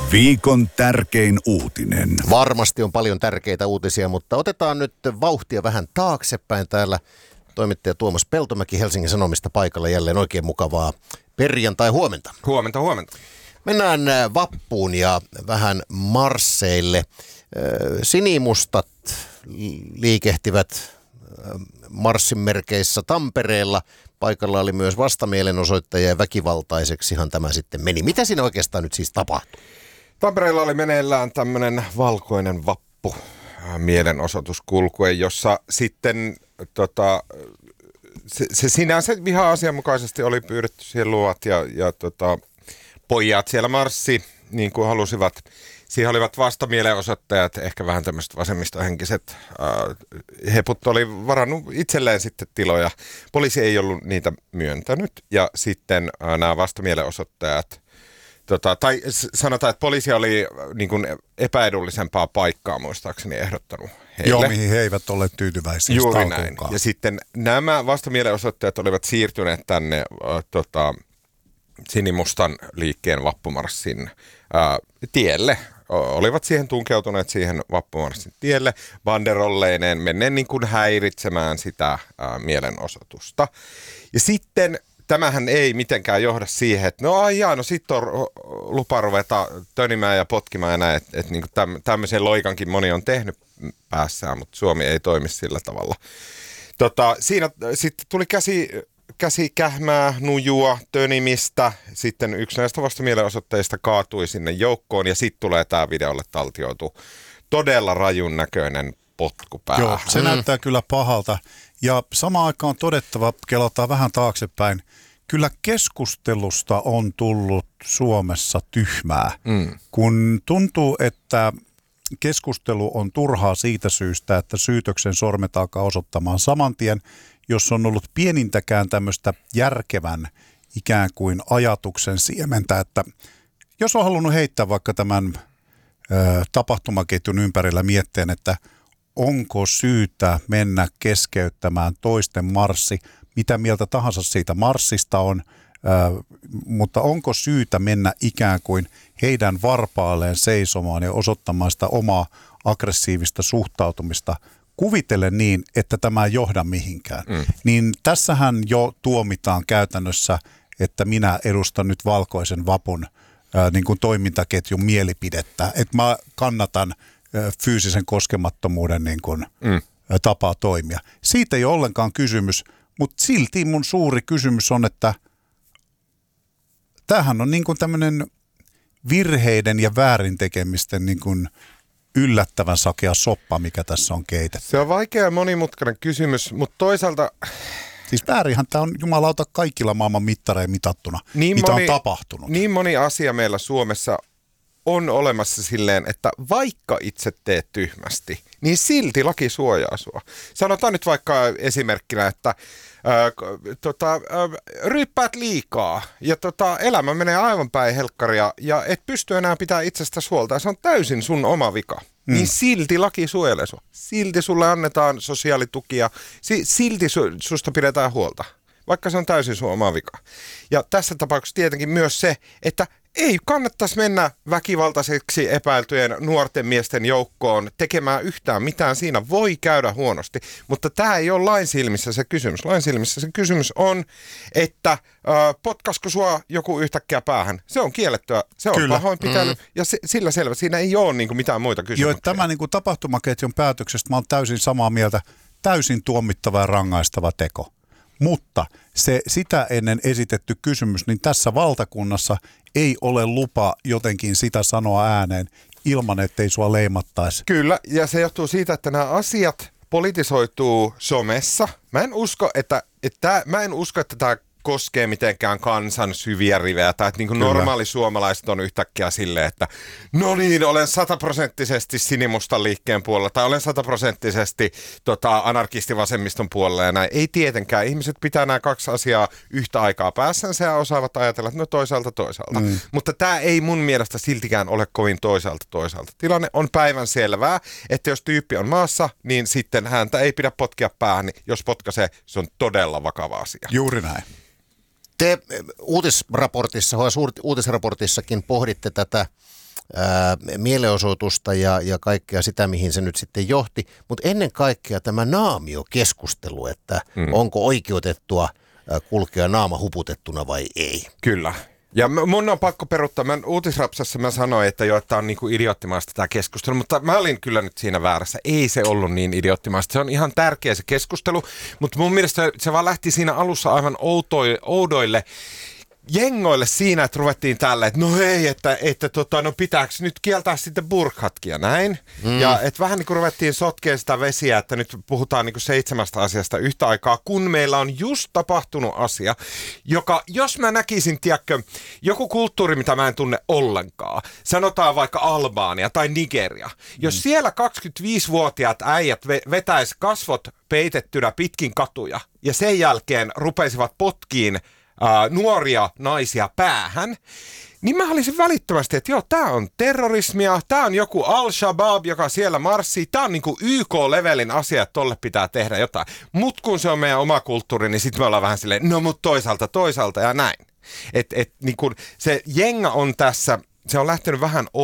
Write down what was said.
Viikon tärkein uutinen. Varmasti on paljon tärkeitä uutisia, mutta otetaan nyt vauhtia vähän taaksepäin. Täällä toimittaja Tuomas Peltomäki Helsingin Sanomista paikalla, jälleen oikein mukavaa perjantai-huomenta. Huomenta. Mennään vappuun ja vähän marsseille. Sinimustat liikehtivät marssin merkeissä Tampereella. Paikalla oli myös vastamielenosoittajia ja väkivaltaiseksihan tämä sitten meni. Mitä siinä oikeastaan nyt siis tapahtui? Tampereella oli meneillään tämmöinen valkoinen vappu mielenosoituskulkue, jossa sitten se sinänsä ihan asianmukaisesti oli pyydetty siihen luvat ja pojat siellä marssi niin kuin halusivat. Siihen olivat vastamielenosoittajat, ehkä vähän tämmöiset vasemmistohenkiset heput oli varannut itselleen sitten tiloja. Poliisi ei ollut niitä myöntänyt ja sitten nämä vastamielenosoittajat, tai sanotaan, että poliisi oli niin kuin epäedullisempaa paikkaa muistaakseni ehdottanut heille. Joo, mihin he eivät olleet tyytyväisiä. Juuri näin. Ja sitten nämä vastamielenosoittajat olivat siirtyneet tänne Sinimustan liikkeen vappumarssin tielle. Olivat siihen tunkeutuneet siihen vappumarssin tielle banderolleineen menneen niin kuin häiritsemään sitä mielenosoitusta. Ja sitten tämähän ei mitenkään johda siihen, että no sitten on lupa ruveta tönimään ja potkimaan ja näin, että niin kuin tämmöisen loikankin moni on tehnyt päässään, mutta Suomi ei toimi sillä tavalla. Siinä sitten tuli käsi kähmää, nujua, tönimistä. Sitten yksi näistä vastamielenosoitteista kaatui sinne joukkoon ja sitten tulee tämä videolle taltioitu todella rajun näköinen potku päähän. Joo, se näyttää kyllä pahalta. Ja samaan aikaan on todettava, kelotaan vähän taaksepäin, kyllä keskustelusta on tullut Suomessa tyhmää, kun tuntuu, että keskustelu on turhaa siitä syystä, että syytöksen sormet alkaa osoittamaan saman tien, jos on ollut pienintäkään tämmöistä järkevän ikään kuin ajatuksen siementä, että jos on halunnut heittää vaikka tämän tapahtumaketjun ympärillä mietteen, että onko syytä mennä keskeyttämään toisten marssi, mitä mieltä tahansa siitä marssista on, mutta onko syytä mennä ikään kuin heidän varpaalleen seisomaan ja osoittamaan sitä omaa aggressiivista suhtautumista, kuvitellen niin, että tämä ei johda mihinkään. Niin tässähän jo tuomitaan käytännössä, että minä edustan nyt valkoisen vapun niin kuin toimintaketjun mielipidettä, että mä kannatan fyysisen koskemattomuuden niin kuin, tapaa toimia. Siitä ei ole ollenkaan kysymys, mutta silti mun suuri kysymys on, että tämähän on niin kuin tämmöinen virheiden ja väärintekemisten niin kuin yllättävän sakea soppa, mikä tässä on keitetty. Se on vaikea ja monimutkainen kysymys, mutta toisaalta siis väärinhän tämä on jumalauta kaikilla maailman mittareilla mitattuna, mitä on tapahtunut. Niin moni asia meillä Suomessa on olemassa silleen, että vaikka itse teet tyhmästi, niin silti laki suojaa sua. Sanotaan nyt vaikka esimerkkinä, että ryyppäät liikaa ja elämä menee aivan päin helkkaria ja et pysty enää pitää itsestäsi huolta ja se on täysin sun oma vika. Niin silti laki suojelee sua. Silti sulle annetaan sosiaalitukia, silti susta pidetään huolta, vaikka se on täysin sun oma vika. Ja tässä tapauksessa tietenkin myös se, että ei kannattaisi mennä väkivaltaiseksi epäiltyjen nuorten miesten joukkoon tekemään yhtään mitään. Siinä voi käydä huonosti, mutta tämä ei ole lain silmissä se kysymys. Lain silmissä se kysymys on, että potkasko sua joku yhtäkkiä päähän. Se on kiellettyä, se on pahoinpitely ja sillä selvä. Siinä ei ole niin kuin mitään muita kysymyksiä. Joo, tämä niin kuin tapahtumaketjun päätöksestä mä olen täysin samaa mieltä. Täysin tuomittava ja rangaistava teko. Mutta sitä ennen esitetty kysymys, niin tässä valtakunnassa ei ole lupa jotenkin sitä sanoa ääneen ilman, ettei sua leimattaisi. Kyllä, ja se johtuu siitä, että nämä asiat politisoituu somessa. Mä en usko, että tämä koskee mitenkään kansan syviä rivejä, tai että niin kuin normaali suomalaiset on yhtäkkiä silleen, että no niin, olen 100% sinimustan liikkeen puolella, tai olen 100% anarkistivasemmiston puolella ja näin. Ei tietenkään. Ihmiset pitää nämä kaksi asiaa yhtä aikaa päässänsä ja osaavat ajatella, että no toisaalta. Mutta tämä ei mun mielestä siltikään ole kovin toisaalta. Tilanne on päivän selvää, että jos tyyppi on maassa, niin sitten häntä ei pidä potkia päähän, niin jos potkaisee, se on todella vakava asia. Juuri näin. Te uutisraportissa, uutisraportissakin pohditte tätä mielenosoitusta ja kaikkea sitä, mihin se nyt sitten johti, mutta ennen kaikkea tämä naamiokeskustelu, että onko oikeutettua kulkea naama huputettuna vai ei. Kyllä. Ja mun on pakko peruuttaa. Uutisrapsassa mä sanoin, että tämä on niinku idioottimaista tämä keskustelu, mutta mä olin kyllä nyt siinä väärässä. Ei se ollut niin idioottimaista. Se on ihan tärkeä se keskustelu, mutta mun mielestä se vaan lähti siinä alussa aivan oudoille jengoille siinä, että ruvettiin tällä, että no hei, että no pitääkö nyt kieltää sitten burkatkin ja näin. Ja että vähän niin kuin ruvettiin sotkea sitä vesiä, että nyt puhutaan niin kuin 7 asiasta yhtä aikaa, kun meillä on just tapahtunut asia, joka, jos mä näkisin, tiedätkö, joku kulttuuri, mitä mä en tunne ollenkaan, sanotaan vaikka Albania tai Nigeria, jos siellä 25-vuotiaat äijät vetäisi kasvot peitettynä pitkin katuja ja sen jälkeen rupeisivat potkiin nuoria naisia päähän, niin mä olisin välittömästi, että joo, tää on terrorismia, tää on joku Al-Shabaab, joka siellä marssii, tää on niinku YK-levelin asia, että tolle pitää tehdä jotain. Mut kun se on meidän oma kulttuuri, niin sit me ollaan vähän silleen, no mut toisaalta ja näin. Niin kun se jenga on tässä, se on lähtenyt vähän